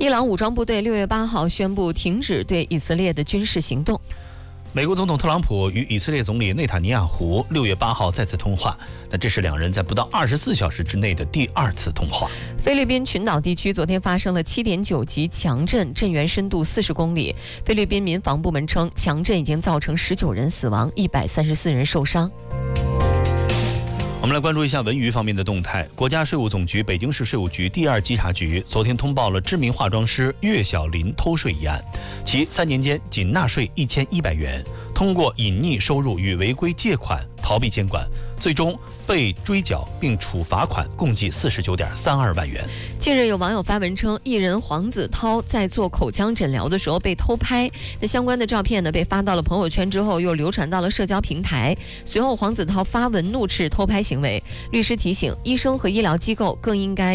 伊朗武装部队6月8号宣布停止对以色列的军事行动。 美国总统特朗普与以色列总理内塔尼亚胡6月8号再次通话，那这是两人在不到24小时之内的第2次通话。 菲律宾群岛地区昨天发生了7.9级强震，震源深度40公里。菲律宾民防部门称，强震已经造成19人死亡，134人受伤。 我们来关注一下文娱方面的动态。国家税务总局北京市税务局第2稽查局昨天通报了知名化妆师岳小林偷税一案，其3年间仅纳税1100元，通过隐匿收入与违规借款逃避监管，最终被追缴并处罚款共计49.32万元。 近日有网友发文称，艺人黄子韬在做口腔诊疗的时候被偷拍，那相关的照片呢被发到了朋友圈之后，又流传到了社交平台。随后黄子韬发文怒斥偷拍行为，律师提醒，医生和医疗机构更应该